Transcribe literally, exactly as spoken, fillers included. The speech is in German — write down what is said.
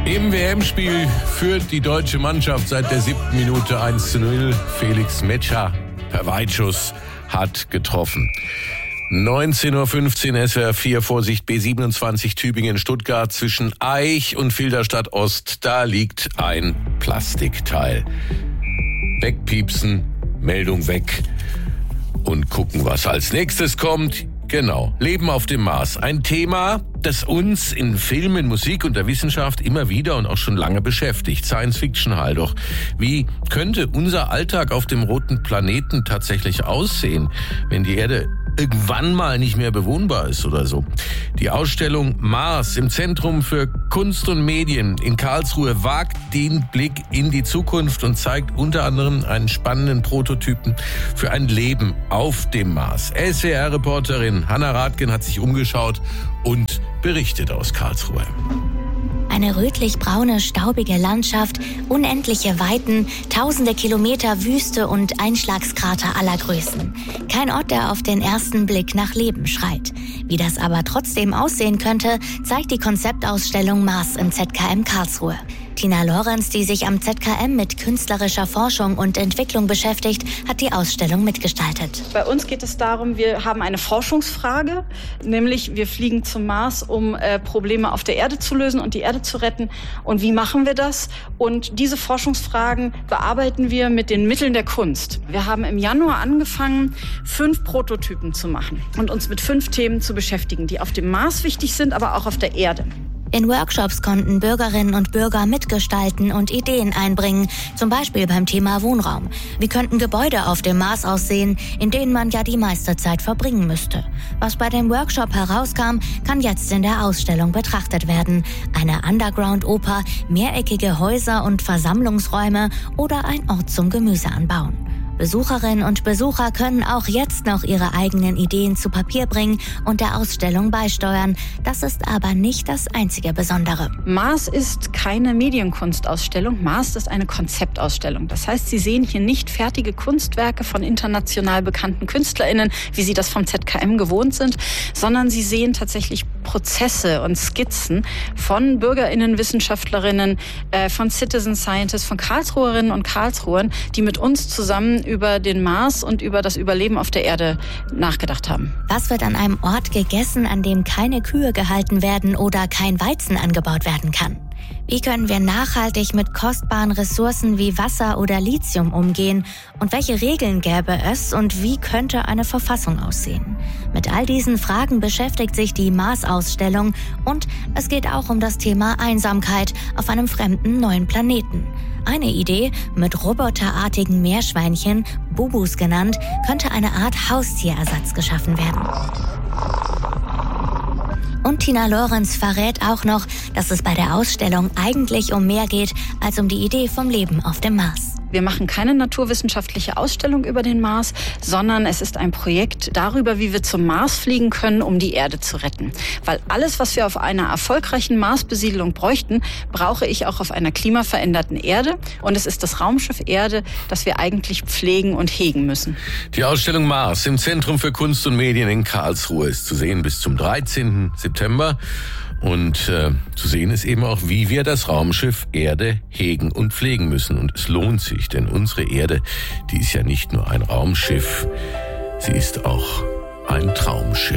Im W M-Spiel führt die deutsche Mannschaft seit der siebten Minute eins zu null. Felix Metscher per Weitschuss hat getroffen. neunzehn Uhr fünfzehn S W R vier, Vorsicht B siebenundzwanzig Tübingen-Stuttgart zwischen Aich und Filderstadt Ost. Da liegt ein Plastikteil. Wegpiepsen, Meldung weg und gucken, was als nächstes kommt. Genau, Leben auf dem Mars. Ein Thema, das uns in Filmen, Musik und der Wissenschaft immer wieder und auch schon lange beschäftigt. Science Fiction halt doch. Wie könnte unser Alltag auf dem roten Planeten tatsächlich aussehen, wenn die Erde irgendwann mal nicht mehr bewohnbar ist oder so? Die Ausstellung Mars im Zentrum für Kunst und Medien in Karlsruhe wagt den Blick in die Zukunft und zeigt unter anderem einen spannenden Prototypen für ein Leben auf dem Mars. S W R-Reporterin Hannah Radgen hat sich umgeschaut und berichtet aus Karlsruhe. Eine rötlich-braune, staubige Landschaft, unendliche Weiten, tausende Kilometer Wüste und Einschlagskrater aller Größen. Kein Ort, der auf den ersten Blick nach Leben schreit. Wie das aber trotzdem aussehen könnte, zeigt die Konzeptausstellung Mars im Z K M Karlsruhe. Tina Lorenz, die sich am Z K M mit künstlerischer Forschung und Entwicklung beschäftigt, hat die Ausstellung mitgestaltet. Bei uns geht es darum, wir haben eine Forschungsfrage, nämlich wir fliegen zum Mars, um äh, Probleme auf der Erde zu lösen und die Erde zu retten. Und wie machen wir das? Und diese Forschungsfragen bearbeiten wir mit den Mitteln der Kunst. Wir haben im Januar angefangen, fünf Prototypen zu machen und uns mit fünf Themen zu beschäftigen, die auf dem Mars wichtig sind, aber auch auf der Erde. In Workshops konnten Bürgerinnen und Bürger mitgestalten und Ideen einbringen, zum Beispiel beim Thema Wohnraum. Wie könnten Gebäude auf dem Mars aussehen, in denen man ja die meiste Zeit verbringen müsste? Was bei dem Workshop herauskam, kann jetzt in der Ausstellung betrachtet werden. Eine Underground-Oper, mehreckige Häuser und Versammlungsräume oder ein Ort zum Gemüse anbauen. Besucherinnen und Besucher können auch jetzt noch ihre eigenen Ideen zu Papier bringen und der Ausstellung beisteuern. Das ist aber nicht das einzige Besondere. Mars ist keine Medienkunstausstellung, Mars ist eine Konzeptausstellung. Das heißt, Sie sehen hier nicht fertige Kunstwerke von international bekannten KünstlerInnen, wie Sie das vom Z K M gewohnt sind, sondern Sie sehen tatsächlich Prozesse und Skizzen von BürgerInnen, WissenschaftlerInnen, äh, von Citizen Scientists, von Karlsruherinnen und Karlsruhern, die mit uns zusammen über den Mars und über das Überleben auf der Erde nachgedacht haben. Was wird an einem Ort gegessen, an dem keine Kühe gehalten werden oder kein Weizen angebaut werden kann? Wie können wir nachhaltig mit kostbaren Ressourcen wie Wasser oder Lithium umgehen? Und welche Regeln gäbe es und wie könnte eine Verfassung aussehen? Mit all diesen Fragen beschäftigt sich die Mars-Ausstellung und es geht auch um das Thema Einsamkeit auf einem fremden neuen Planeten. Eine Idee, mit roboterartigen Meerschweinchen, Bubus genannt, könnte eine Art Haustierersatz geschaffen werden. Und Tina Lorenz verrät auch noch, dass es bei der Ausstellung eigentlich um mehr geht als um die Idee vom Leben auf dem Mars. Wir machen keine naturwissenschaftliche Ausstellung über den Mars, sondern es ist ein Projekt darüber, wie wir zum Mars fliegen können, um die Erde zu retten. Weil alles, was wir auf einer erfolgreichen Marsbesiedlung bräuchten, brauche ich auch auf einer klimaveränderten Erde. Und es ist das Raumschiff Erde, das wir eigentlich pflegen und hegen müssen. Die Ausstellung Mars im Zentrum für Kunst und Medien in Karlsruhe ist zu sehen bis zum dreizehnten September. Und äh, zu sehen ist eben auch, wie wir das Raumschiff Erde hegen und pflegen müssen. Und es lohnt sich, denn unsere Erde, die ist ja nicht nur ein Raumschiff, sie ist auch ein Traumschiff.